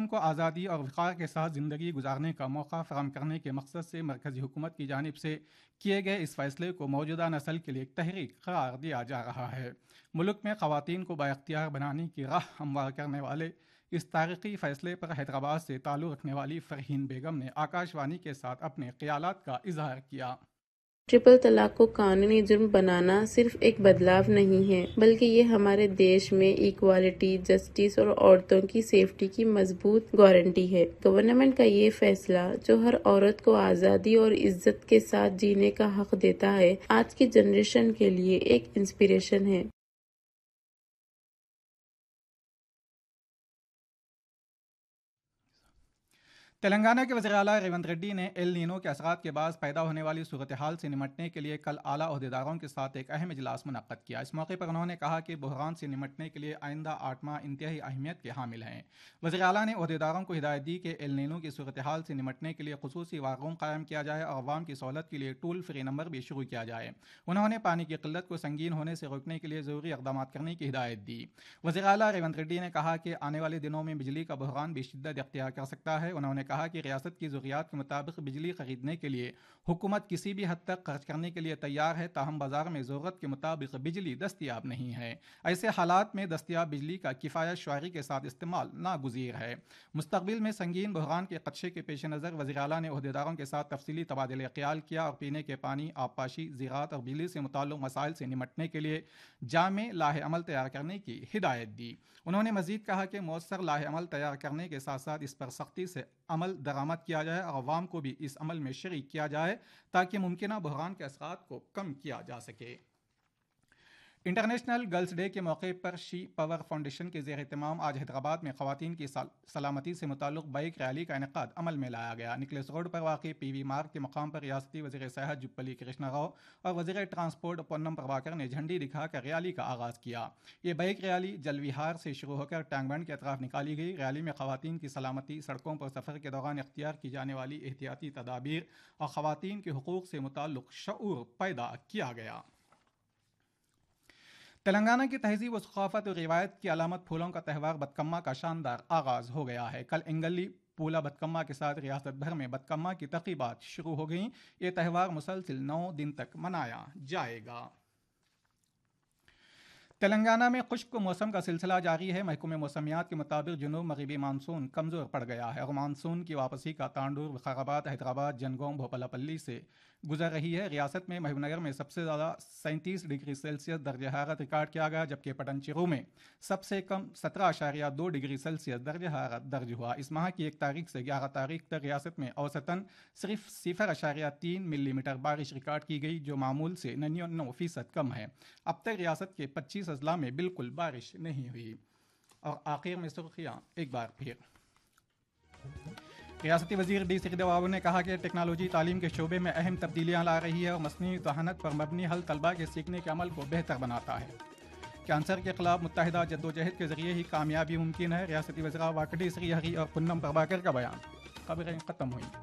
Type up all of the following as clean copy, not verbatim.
خاتون کو آزادی اور وقار کے ساتھ زندگی گزارنے کا موقع فراہم کرنے کے مقصد سے مرکزی حکومت کی جانب سے کیے گئے اس فیصلے کو موجودہ نسل کے لیے ایک تحریک قرار دیا جا رہا ہے۔ ملک میں خواتین کو بااختیار بنانے کی راہ ہموار کرنے والے اس تاریخی فیصلے پر حیدرآباد سے تعلق رکھنے والی فرحین بیگم نے آکاش وانی کے ساتھ اپنے خیالات کا اظہار کیا۔ ٹرپل طلاق کو قانونی جرم بنانا صرف ایک بدلاؤ نہیں ہے، بلکہ یہ ہمارے دیش میں ایکوالٹی، جسٹس اور عورتوں کی سیفٹی کی مضبوط گارنٹی ہے۔ گورنمنٹ کا یہ فیصلہ، جو ہر عورت کو آزادی اور عزت کے ساتھ جینے کا حق دیتا ہے، آج کی جنریشن کے لیے ایک انسپریشن ہے۔ تلنگانہ کے وزیر اعلیٰ ریونت ریڈی نے ایل نینو کے اثرات کے باعث پیدا ہونے والی صورتحال سے نمٹنے کے لیے کل اعلیٰ عہدیداروں کے ساتھ ایک اہم اجلاس منعقد کیا۔ اس موقع پر انہوں نے کہا کہ بحران سے نمٹنے کے لیے آئندہ 8 ماہ انتہائی اہمیت کے حامل ہیں۔ وزیر اعلیٰ نے عہدیداروں کو ہدایت دی کہ ایل نینو کی صورتحال سے نمٹنے کے لیے خصوصی وار روم قائم کیا جائے اور عوام کی سہولت کے لیے ٹول فری نمبر بھی شروع کیا جائے۔ انہوں نے پانی کی قلت کو سنگین ہونے سے روکنے کے لیے ضروری اقدامات کرنے کی ہدایت دی۔ وزیر اعلیٰ ریونت ریڈی نے کہا کہ آنے والے دنوں میں بجلی کا بحران بھی شدت اختیار کر سکتا ہے۔ انہوں نے کہا کہ ریاست کی ضروریات کے مطابق بجلی خریدنے کے لیے حکومت کسی بھی حد تک خرچ کرنے کے لیے تیار ہے، تاہم بازار میں ضرورت کے مطابق بجلی دستیاب نہیں ہے۔ ایسے حالات میں دستیاب بجلی کا کفایت شعاری کے ساتھ استعمال ناگزیر ہے۔ مستقبل میں سنگین بحران کے خدشے کے پیش نظر وزیر اعلیٰ نے عہدیداروں کے ساتھ تفصیلی تبادلہ خیال کیا اور پینے کے پانی، آبپاشی، زراعت اور بجلی سے متعلق مسائل سے نمٹنے کے لیے جامع لاہ عمل تیار کرنے کی ہدایت دی۔ انہوں نے مزید کہا کہ مؤثر لاہ عمل تیار کرنے کے ساتھ ساتھ اس پر سختی سے عمل درآمد کیا جائے اور عوام کو بھی اس عمل میں شریک کیا جائے تاکہ ممکنہ بحران کے اثرات کو کم کیا جا سکے۔ انٹرنیشنل گرلز ڈے کے موقع پر شی پاور فاؤنڈیشن کے زیر اہتمام آج حیدرآباد میں خواتین کی سلامتی سے متعلق بائک ریلی کا انعقاد عمل میں لایا گیا۔ نکلس روڈ پر واقع پی وی مارگ کے مقام پر ریاستی وزیر صحت جپلی کرشنا راؤ اور وزیر ٹرانسپورٹ پونم پربھاکر نے جھنڈی دکھا کر ریلی کا آغاز کیا۔ یہ بائک ریلی جل وہار سے شروع ہو کر ٹینک بنڈ کے اطراف نکالی گئی۔ ریلی میں خواتین کی سلامتی، سڑکوں پر سفر کے دوران اختیار کی جانے والی احتیاطی تدابیر اور خواتین کے حقوق سے متعلق شعور پیدا کیا گیا۔ تلنگانہ کی تہذیب و ثقافت اور روایت کی علامت پھولوں کا تہوار بتکما کا شاندار آغاز ہو گیا ہے۔ کل انگلی پولا بتکما کے ساتھ ریاست بھر میں بتکما کی تقریبات شروع ہو گئیں۔ یہ تہوار مسلسل 9 دن تک منایا جائے گا۔ تلنگانہ میں خشک موسم کا سلسلہ جاری ہے۔ محکمہ موسمیات کے مطابق جنوب مغربی مانسون کمزور پڑ گیا ہے اور مانسون کی واپسی کا تانڈور وقارآباد، حیدرآباد، جنگوم، بھوپالاپلی سے گزر رہی ہے۔ ریاست میں محبوب نگر میں سب سے زیادہ 37 ڈگری سیلسیس درجہ حرارت ریکارڈ کیا گیا، جبکہ پٹنچیرو میں سب سے کم 17.2 ڈگری سیلسیس درجہ حرارت درج ہوا۔ اس ماہ کی 1 تاریخ سے 11 تاریخ تک ریاست میں اوسطاً صرف 0.3 ملی میٹر بارش ریکارڈ کی گئی، جو معمول سے 99% کم ہے۔ اب تک ریاست کے 25 اضلاع میں بالکل بارش نہیں ہوئی۔ اور آخر میں سرخیاں ایک بار پھر۔ ریاستی وزیر ڈی سکھدیو بابو نے کہا کہ ٹیکنالوجی تعلیم کے شعبے میں اہم تبدیلیاں لا رہی ہے اور مصنوعی ذہانت پر مبنی حل طلباء کے سیکھنے کے عمل کو بہتر بناتا ہے۔ کینسر کے خلاف متحدہ جدوجہد کے ذریعے ہی کامیابی ممکن ہے۔ ریاستی وزراء واکڈی سری ہری اور پونم پربھاکر کا بیان۔ خبریں ختم ہوئیں۔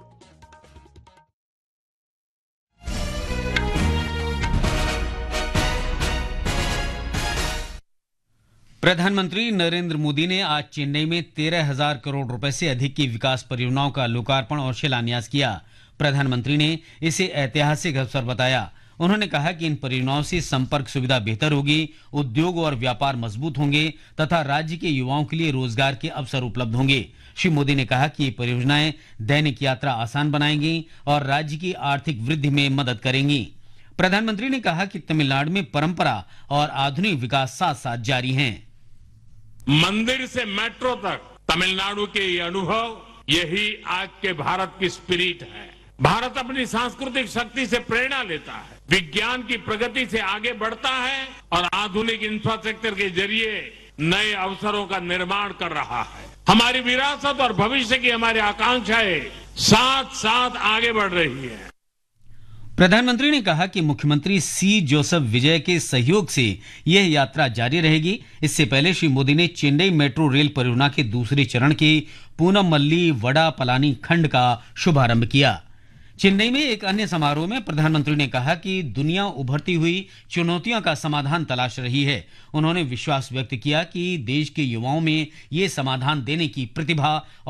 پردھان منتری نریندر مودی نے آج چنئی میں 13,000 کروڑ روپے سے ادھک کی وکاس پریوجناؤں کا لوکارپن اور شیلانیاس کیا۔ پردھان منتری نے اسے ایتہاسک اوسر بتایا۔ انہوں نے کہا کہ ان پریوجناؤں سے سمپرک سویدھا بہتر ہوگی، ادیوگ اور ویاپار مضبوط ہوں گے تتھا راجیہ کے یواؤں کے لیے روزگار کے اوسر اپلبدھ ہوں گے۔ شری مودی نے کہا کہ یہ پریوجنائیں دینک یاترا آسان بنائیں گی اور راجیہ کی آرتھک وردھی میں مدد کریں گی۔ پردھان منتری نے کہا کہ تمل ناڈو میں پرمپرا اور آدھنک وکاس ساتھ ساتھ جاری ہیں۔ مندر سے میٹرو تک تمل ناڈو کے یہ انوبھو، یہی آج کے بھارت کی اسپرٹ ہے۔ بھارت اپنی سانسکرتک شکتی سے پریرنا لیتا ہے، وگیان کی پرگتی سے آگے بڑھتا ہے اور آدھنک انفراسٹرکچر کے ذریعے نئے اوسروں کا نرمان کر رہا ہے۔ ہماری وراثت اور بھوشیہ کی ہماری آکانکشائیں ساتھ ساتھ آگے بڑھ رہی ہیں۔ پردھان منتری نے کہا کہ مکھیہ منتری سی جوسف وجے کے سہیوگ سے یہ یاترا جاری رہے گی۔ اس سے پہلے شری مودی نے چنئی میٹرو ریل پریوجنا کے دوسرے چرن کے پونم ملی وڈا پلانی کھنڈ کا شبھارمبھ کیا۔ چنئی میں ایک انیہ سماروہ میں پردھان منتری نے کہا کہ دنیا ابھرتی ہوئی چنوتیوں کا سمادھان تلاش رہی ہے۔ انہوں نے وشواس ویکت کیا کہ دیش کے یواؤں میں یہ سمادھان دینے کی پرتبھا